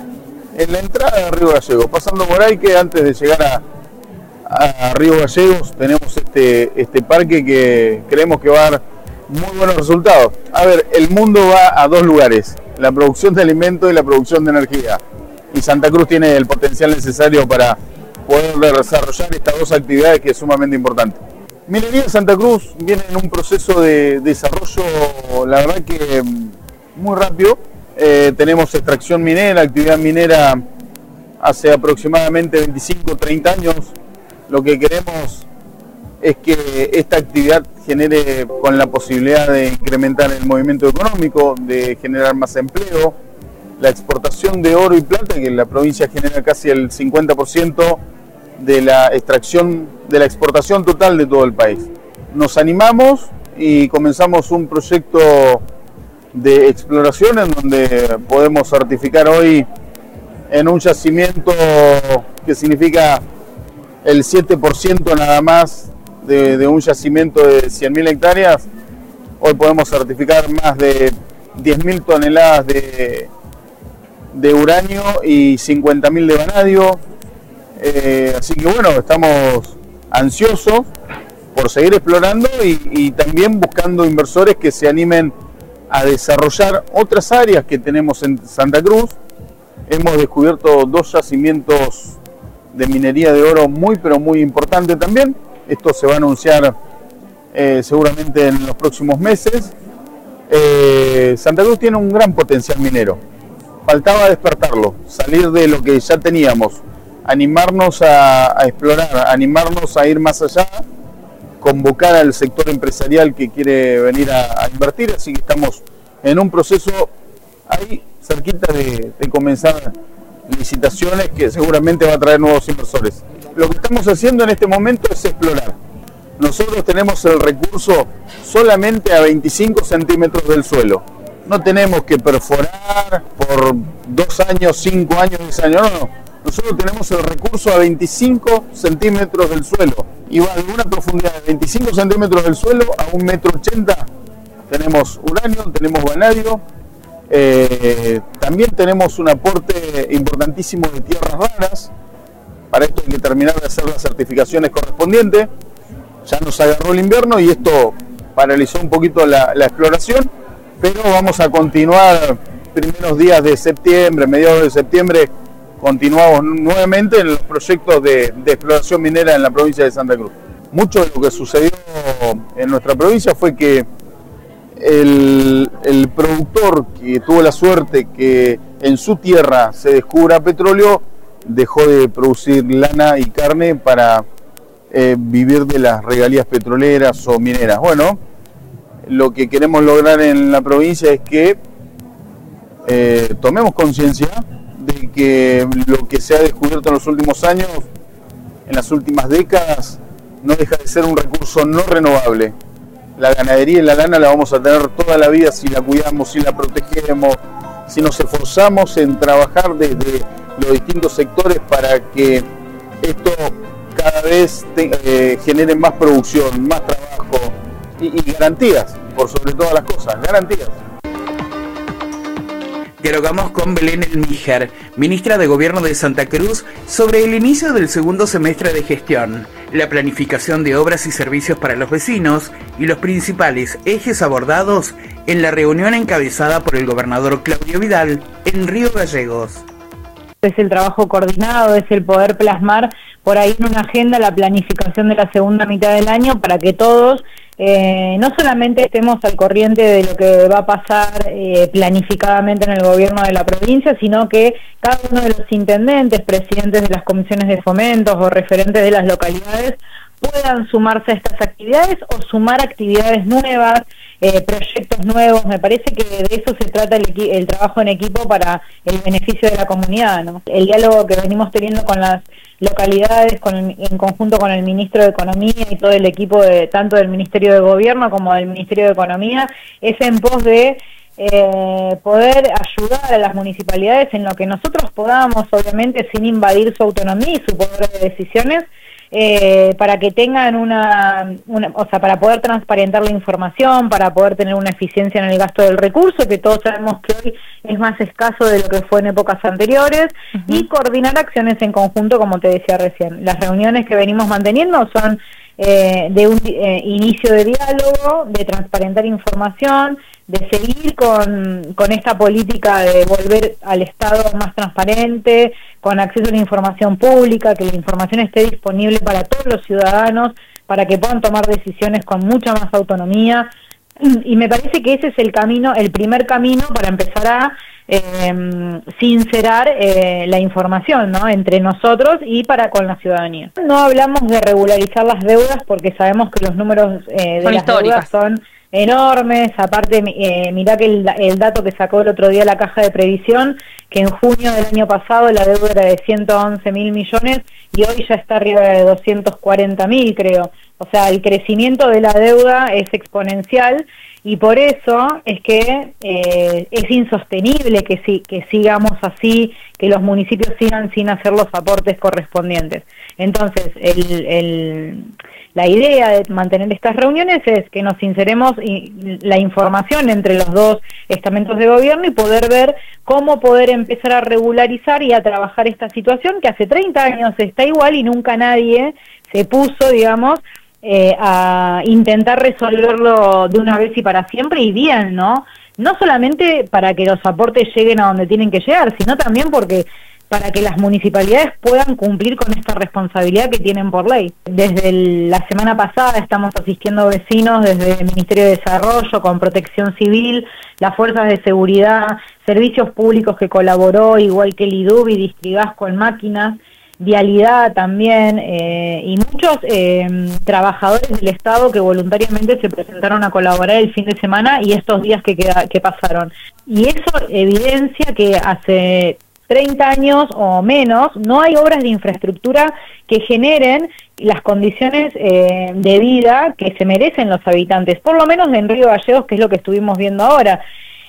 S11: en la entrada de Río Gallegos, pasando por ahí, que antes de llegar a a Río Gallegos tenemos este, este parque que creemos que va a dar muy buenos resultados. A ver, el mundo va a dos lugares: la producción de alimentos y la producción de energía, y Santa Cruz tiene el potencial necesario para poder desarrollar estas dos actividades, que es sumamente importante. Minería Santa Cruz viene en un proceso de desarrollo, la verdad que muy rápido. Eh, tenemos extracción minera, actividad minera hace aproximadamente veinticinco o treinta años. Lo que queremos es que esta actividad genere, con la posibilidad de incrementar el movimiento económico, de generar más empleo, la exportación de oro y plata, que la provincia genera casi el cincuenta por ciento de la extracción, de la exportación total de todo el país. Nos animamos y comenzamos un proyecto de exploración en donde podemos certificar hoy en un yacimiento que significa el siete por ciento nada más de, de un yacimiento de cien mil hectáreas. Hoy podemos certificar más de diez mil toneladas de, de uranio y cincuenta mil de vanadio. Eh, así que bueno, estamos ansiosos por seguir explorando y, y también buscando inversores que se animen a desarrollar otras áreas que tenemos en Santa Cruz. Hemos descubierto dos yacimientos de minería de oro muy pero muy importantes también. Esto se va a anunciar eh, seguramente en los próximos meses. Eh, Santa Cruz tiene un gran potencial minero. Faltaba despertarlo, salir de lo que ya teníamos, animarnos a, a explorar, animarnos a ir más allá, convocar al sector empresarial que quiere venir a, a invertir, así que estamos en un proceso ahí cerquita de, de comenzar licitaciones que seguramente va a traer nuevos inversores. Lo que estamos haciendo en este momento es explorar. Nosotros tenemos el recurso solamente a veinticinco centímetros del suelo. No tenemos que perforar por dos años, cinco años, diez años, no, no. Nosotros tenemos el recurso a veinticinco centímetros del suelo y va de una profundidad de veinticinco centímetros del suelo a un metro ochenta. Tenemos uranio, tenemos vanadio, eh, también tenemos un aporte importantísimo de tierras raras. Para esto hay que terminar de hacer las certificaciones correspondientes. Ya nos agarró el invierno y esto paralizó un poquito la, la exploración, pero vamos a continuar primeros días de septiembre, mediados de septiembre. Continuamos nuevamente en los proyectos de, de exploración minera en la provincia de Santa Cruz. Mucho de lo que sucedió en nuestra provincia fue que el, el productor que tuvo la suerte que en su tierra se descubra petróleo, dejó de producir lana y carne para eh, vivir de las regalías petroleras o mineras. Bueno, lo que queremos lograr en la provincia es que eh, tomemos conciencia de que lo que se ha descubierto en los últimos años, en las últimas décadas, no deja de ser un recurso no renovable. La ganadería y la lana la vamos a tener toda la vida si la cuidamos, si la protegemos, si nos esforzamos en trabajar desde los distintos sectores para que esto cada vez te, eh, genere más producción, más trabajo y, y garantías, por sobre todas las cosas, garantías.
S2: Dialogamos con Belén Elmíjar, ministra de Gobierno de Santa Cruz, sobre el inicio del segundo semestre de gestión, la planificación de obras y servicios para los vecinos y los principales ejes abordados en la reunión encabezada por el gobernador Claudio Vidal en Río Gallegos.
S9: Es el trabajo coordinado, es el poder plasmar por ahí en una agenda la planificación de la segunda mitad del año para que todos eh, no solamente estemos al corriente de lo que va a pasar eh, planificadamente en el gobierno de la provincia, sino que cada uno de los intendentes, presidentes de las comisiones de fomentos o referentes de las localidades puedan sumarse a estas actividades o sumar actividades nuevas, eh, proyectos nuevos. Me parece que de eso se trata el, el trabajo en equipo para el beneficio de la comunidad, ¿no? El diálogo que venimos teniendo con las localidades, con el, en conjunto con el ministro de Economía y todo el equipo de tanto del Ministerio de Gobierno como del Ministerio de Economía, es en pos de eh, poder ayudar a las municipalidades en lo que nosotros podamos, obviamente sin invadir su autonomía y su poder de decisiones, Eh, para que tengan una, una, o sea, para poder transparentar la información, para poder tener una eficiencia en el gasto del recurso, que todos sabemos que hoy es más escaso de lo que fue en épocas anteriores, uh-huh. y coordinar acciones en conjunto, como te decía recién. Las reuniones que venimos manteniendo son eh, de un eh, inicio de diálogo, de transparentar información, de seguir con, con esta política de volver al Estado más transparente, con acceso a la información pública, que la información esté disponible para todos los ciudadanos, para que puedan tomar decisiones con mucha más autonomía. Y me parece que ese es el camino, el primer camino para empezar a eh, sincerar eh, la información, ¿no?, entre nosotros y para con la ciudadanía. No hablamos de regularizar las deudas porque sabemos que los números eh, de
S12: son
S9: las
S12: históricas.
S9: deudas son
S12: enormes. Aparte, eh, mirá que el, el dato que sacó el otro día la Caja de Previsión, que en junio del año pasado la deuda era de ciento once mil millones y hoy ya está arriba de doscientos cuarenta mil, creo. O sea, el crecimiento de la deuda es exponencial y por eso es que eh, es insostenible que, si, que sigamos así, que los municipios sigan sin hacer los aportes correspondientes. Entonces, el, el, la idea de mantener estas reuniones es que nos sinceremos la información entre los dos estamentos de gobierno y poder ver cómo poder empezar a regularizar y a trabajar esta situación que hace treinta años está igual y nunca nadie se puso, digamos, Eh, a intentar resolverlo de una vez y para siempre y bien, ¿no? No solamente para que los aportes lleguen a donde tienen que llegar, sino también porque para que las municipalidades puedan cumplir con esta responsabilidad que tienen por ley. Desde el, la semana pasada estamos asistiendo vecinos desde el Ministerio de Desarrollo, con Protección Civil, las fuerzas de seguridad, servicios públicos que colaboró, igual que el I D U B y Distrigas con máquinas, Vialidad también, eh, y muchos eh, trabajadores del Estado que voluntariamente se presentaron a colaborar el fin de semana y estos días que, queda, que pasaron. Y eso evidencia que hace treinta años o menos no hay obras de infraestructura que generen las condiciones eh, de vida que se merecen los habitantes, por lo menos en Río Gallegos, que es lo que estuvimos viendo ahora.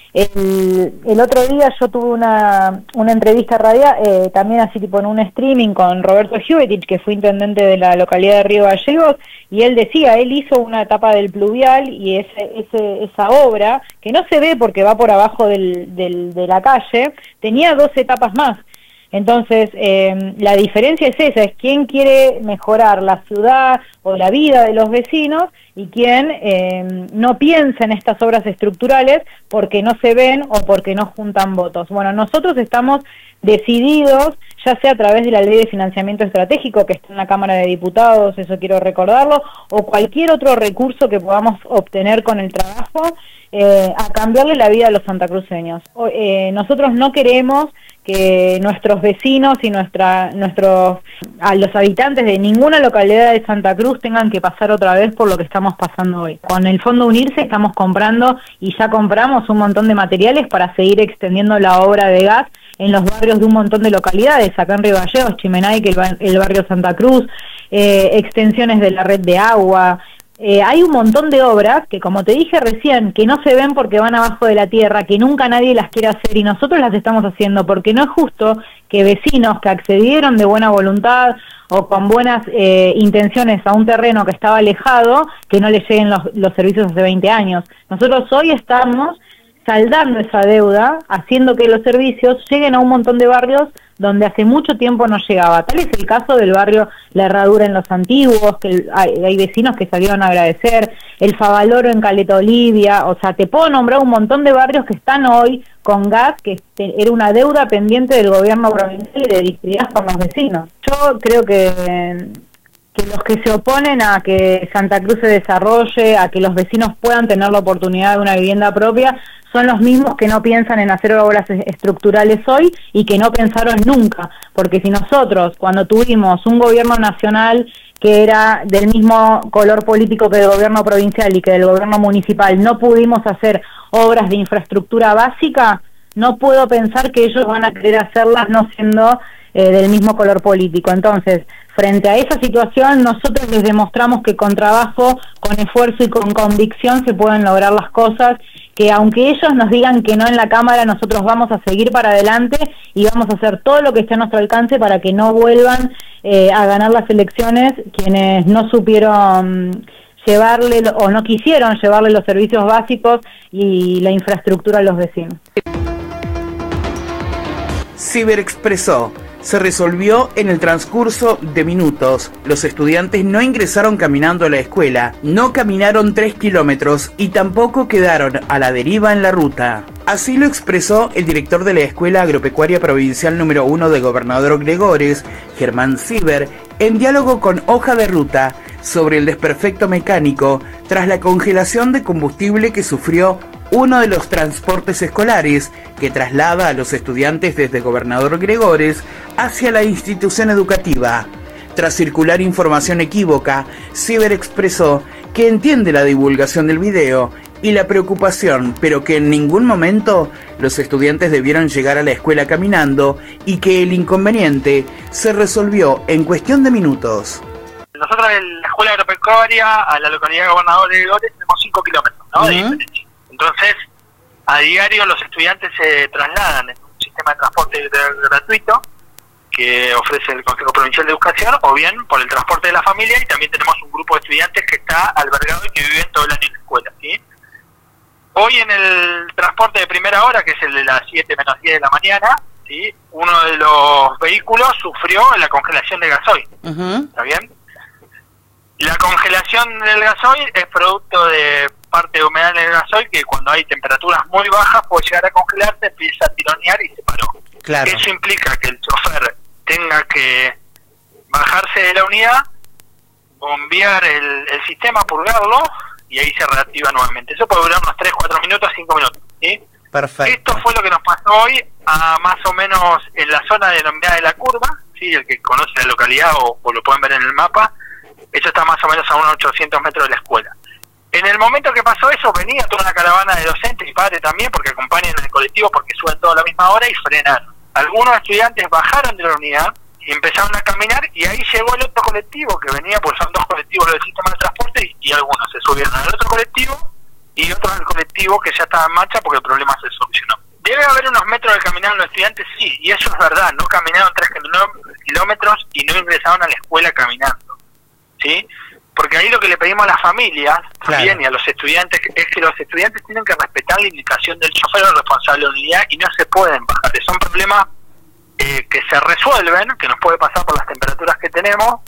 S12: El, el otro día yo tuve una, una entrevista radial, eh, también así tipo en un streaming con Roberto Giuvetich, que fue intendente de la localidad de Río Gallegos, y él decía, él hizo una etapa del pluvial y ese, ese, esa obra, que no se ve porque va por abajo del, del, de la calle, tenía dos etapas más. Entonces, eh, la diferencia es esa, es quién quiere mejorar la ciudad o la vida de los vecinos y quién eh, no piensa en estas obras estructurales porque no se ven o porque no juntan votos. Bueno, nosotros estamos decididos, ya sea a través de la Ley de Financiamiento Estratégico que está en la Cámara de Diputados, eso quiero recordarlo, o cualquier otro recurso que podamos obtener con el trabajo, eh, a cambiarle la vida a los santacruceños. O, eh, nosotros no queremos que nuestros vecinos y nuestra, nuestros, a los habitantes de ninguna localidad de Santa Cruz tengan que pasar otra vez por lo que estamos pasando hoy. Con el Fondo Unirse estamos comprando y ya compramos un montón de materiales para seguir extendiendo la obra de gas en los barrios de un montón de localidades, acá en Río Gallegos, Chimenay, que el, el barrio Santa Cruz, eh, extensiones de la red de agua. Eh, hay un montón de obras que, como te dije recién, que no se ven porque van abajo de la tierra, que nunca nadie las quiere hacer y nosotros las estamos haciendo porque no es justo que vecinos que accedieron de buena voluntad o con buenas eh, intenciones a un terreno que estaba alejado, que no les lleguen los, los servicios hace veinte años. Nosotros hoy estamos saldando esa deuda, haciendo que los servicios lleguen a un montón de barrios donde hace mucho tiempo no llegaba. Tal es el caso del barrio La Herradura en Los Antiguos, que hay, hay vecinos que salieron a agradecer, el Favaloro en Caleta Olivia, o sea, te puedo nombrar un montón de barrios que están hoy con gas, que era una deuda pendiente del gobierno provincial y de Distrigas con los vecinos. Yo creo que... que los que se oponen a que Santa Cruz se desarrolle, a que los vecinos puedan tener la oportunidad de una vivienda propia, son los mismos que no piensan en hacer obras estructurales hoy y que no pensaron nunca, porque si nosotros, cuando tuvimos un gobierno nacional que era del mismo color político que el gobierno provincial y que del gobierno municipal, no pudimos hacer obras de infraestructura básica, no puedo pensar que ellos van a querer hacerlas no siendo eh, del mismo color político. Entonces, frente a esa situación, nosotros les demostramos que con trabajo, con esfuerzo y con convicción se pueden lograr las cosas, que aunque ellos nos digan que no en la Cámara, nosotros vamos a seguir para adelante y vamos a hacer todo lo que esté a nuestro alcance para que no vuelvan eh, a ganar las elecciones quienes no supieron llevarle o no quisieron llevarle los servicios básicos y la infraestructura a los vecinos.
S2: Ciber Expresó se resolvió en el transcurso de minutos. Los estudiantes no ingresaron caminando a la escuela, no caminaron tres kilómetros y tampoco quedaron a la deriva en la ruta. Así lo expresó el director de la Escuela Agropecuaria Provincial número uno de Gobernador Gregores, Germán Ciber, en diálogo con Hoja de Ruta sobre el desperfecto mecánico tras la congelación de combustible que sufrió uno de los transportes escolares que traslada a los estudiantes desde Gobernador Gregores hacia la institución educativa. Tras circular información equívoca, Ciber expresó que entiende la divulgación del video y la preocupación, pero que en ningún momento los estudiantes debieron llegar a la escuela caminando y que el inconveniente se resolvió en cuestión de minutos.
S13: Nosotros en la escuela agropecuaria, a la localidad de Gobernador de Dolores, tenemos cinco kilómetros, ¿no? De diferencia. Entonces, a diario los estudiantes se trasladan en un sistema de transporte gratuito que ofrece el Consejo Provincial de Educación, o bien por el transporte de la familia, y también tenemos un grupo de estudiantes que está albergado y que viven todo el año en la escuela, ¿sí? Hoy en el transporte de primera hora, que es el de las siete menos diez de la mañana, ¿sí? Uno de los vehículos sufrió la congelación de gasoil, uh-huh. ¿Está bien? La congelación del gasoil es producto de parte de humedad en el gasoil, que cuando hay temperaturas muy bajas puede llegar a congelarse, empieza a tironear y se paró. Claro. Eso implica que el chofer tenga que bajarse de la unidad, bombear el, el sistema, purgarlo, y ahí se reactiva nuevamente. Eso puede durar unos tres, cuatro minutos, cinco minutos, ¿sí? Perfecto. Esto fue lo que nos pasó hoy, a más o menos en la zona denominada de la curva, ¿sí? El que conoce la localidad o, o lo pueden ver en el mapa, eso está más o menos a unos ochocientos metros de la escuela. En el momento que pasó eso, venía toda una caravana de docentes y padres también, porque acompañan en el colectivo, porque suben toda a la misma hora, y frenaron. Algunos estudiantes bajaron de la unidad y empezaron a caminar, y ahí llegó el otro colectivo que venía, pues son dos colectivos del sistema de transporte, y, y algunos se subieron al otro colectivo y otros al colectivo que ya estaba en marcha porque el problema se solucionó. Debe haber unos metros de caminar los estudiantes, sí, y eso es verdad, no caminaron tres kilómetros y no ingresaron a la escuela caminando, ¿sí? Porque ahí lo que le pedimos a las familias, claro, también, y a los estudiantes, es que los estudiantes tienen que respetar la indicación del chofer o responsable de la unidad y no se pueden bajar. Son problemas eh, que se resuelven, que nos puede pasar por las temperaturas que tenemos,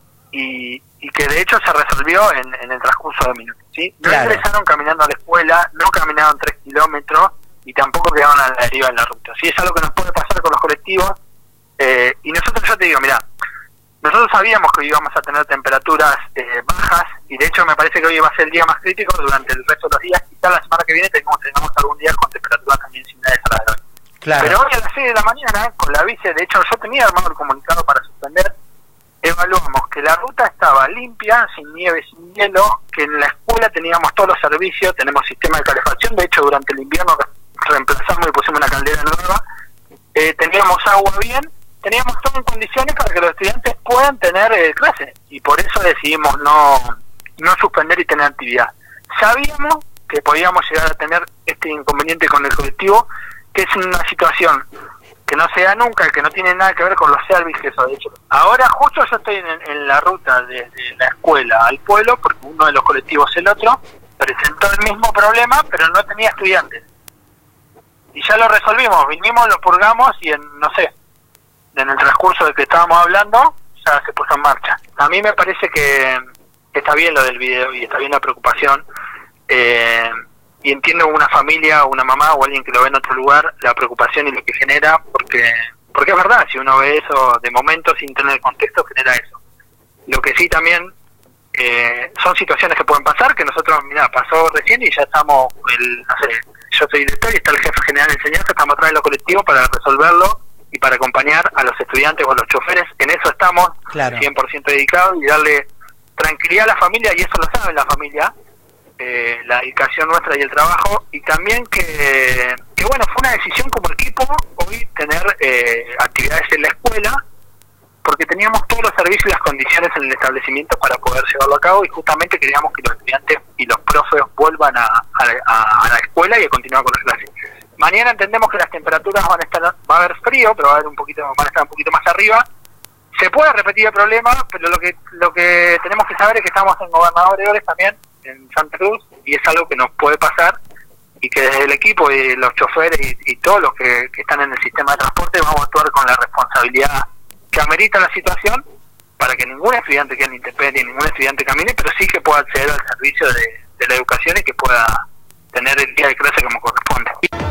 S13: y, y que de hecho se resolvió en, en el transcurso de minutos, ¿sí? No claro. ingresaron caminando a la escuela, no caminaron tres kilómetros y tampoco quedaron a la deriva en la ruta. Sí, es algo que nos puede pasar con los colectivos, eh, y nosotros, yo te digo, mira, nosotros sabíamos que íbamos a tener temperaturas eh, bajas, y de hecho me parece que hoy va a ser el día más crítico durante el resto de los días. Quizá la semana que viene tengamos, tengamos algún día con temperaturas también similares a las de hoy. Claro. Pero hoy a las seis de la mañana, con la vice, de hecho yo tenía armado el comunicado para suspender, evaluamos que la ruta estaba limpia, sin nieve, sin hielo, que en la escuela teníamos todos los servicios, tenemos sistema de calefacción, de hecho durante el invierno reemplazamos y pusimos una caldera nueva, eh, teníamos agua bien, teníamos todo en condiciones para que los estudiantes puedan tener eh, clases, y por eso decidimos no, no suspender y tener actividad. Sabíamos que podíamos llegar a tener este inconveniente con el colectivo, que es una situación que no se da nunca, que no tiene nada que ver con los servicios, de hecho. Ahora justo yo estoy en, en la ruta desde la escuela al pueblo, porque uno de los colectivos, el otro, presentó el mismo problema, pero no tenía estudiantes. Y ya lo resolvimos, vinimos, lo purgamos, y en, no sé, en el transcurso del que estábamos hablando, ya se puso en marcha. A mí me parece que está bien lo del video y está bien la preocupación, eh, y entiendo una familia, una mamá o alguien que lo ve en otro lugar, la preocupación y lo que genera, porque porque es verdad, si uno ve eso de momento sin tener el contexto, genera eso. Lo que sí también eh, son situaciones que pueden pasar, que nosotros, mira, pasó recién y ya estamos, el, no sé, yo soy director y está el jefe general de enseñanza, estamos atrás de los colectivos para resolverlo y para acompañar a los estudiantes o a los choferes. En eso estamos, claro, cien por ciento dedicados, y darle tranquilidad a la familia, y eso lo sabe la familia, eh, la dedicación nuestra y el trabajo, y también que, que bueno, fue una decisión como equipo hoy tener eh, actividades en la escuela, porque teníamos todos los servicios y las condiciones en el establecimiento para poder llevarlo a cabo, y justamente queríamos que los estudiantes y los profes vuelvan a, a, a la escuela y a continuar con las clases. Mañana entendemos que las temperaturas van a estar, va a haber frío, pero va a haber un poquito, van a estar un poquito más arriba. Se puede repetir el problema, pero lo que lo que tenemos que saber es que estamos en Gobernador de Dolores también, en Santa Cruz, y es algo que nos puede pasar, y que desde el equipo y los choferes y, y todos los que, que están en el sistema de transporte vamos a actuar con la responsabilidad que amerita la situación, para que ningún estudiante quede en intemperie, ningún estudiante camine, pero sí que pueda acceder al servicio de, de la educación y que pueda tener el día de clase como corresponde.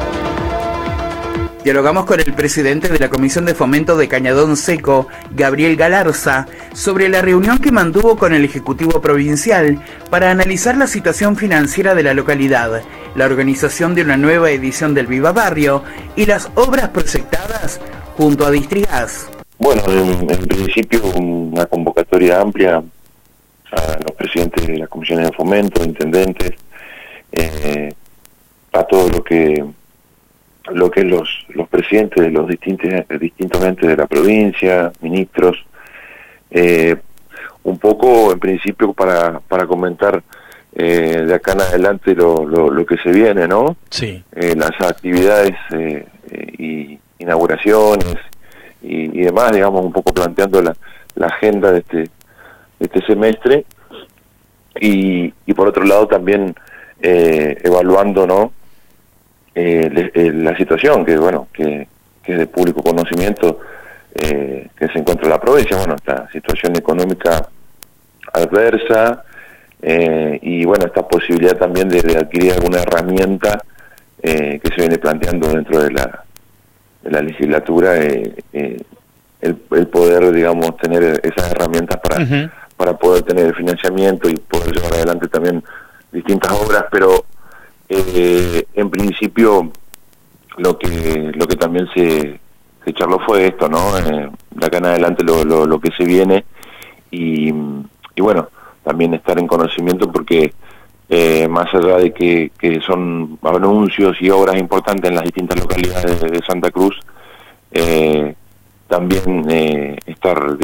S2: Dialogamos con el presidente de la Comisión de Fomento de Cañadón Seco, Gabriel Galarza, sobre la reunión que mantuvo con el Ejecutivo Provincial para analizar la situación financiera de la localidad, la organización de una nueva edición del Viva Barrio y las obras proyectadas junto a Distrigas.
S14: Bueno, en, en principio una convocatoria amplia a los presidentes de las comisiones de fomento, intendentes, eh, a todo lo que lo que los los presidentes de los distintos distintos entes de la provincia, ministros, eh, un poco en principio para para comentar eh, de acá en adelante lo, lo, lo que se viene, ¿no?
S15: Sí.
S14: Eh, las actividades eh, eh, y inauguraciones y, y demás, digamos, un poco planteando la, la agenda de este de este semestre y, y por otro lado también eh, evaluando, ¿no? Eh, le, eh, la situación que bueno que, que es de público conocimiento eh, que se encuentra en la provincia, bueno, esta situación económica adversa eh, y bueno, esta posibilidad también de, de adquirir alguna herramienta eh, que se viene planteando dentro de la de la legislatura, eh, eh, el, el poder, digamos, tener esas herramientas para uh-huh. para poder tener el financiamiento y poder llevar adelante también distintas obras, pero Eh, en principio lo que lo que también se, se charló fue esto, ¿no? Eh, de acá en adelante lo, lo, lo que se viene y, y bueno, también estar en conocimiento porque eh, más allá de que, que son anuncios y obras importantes en las distintas localidades de, de Santa Cruz, eh, también eh, estar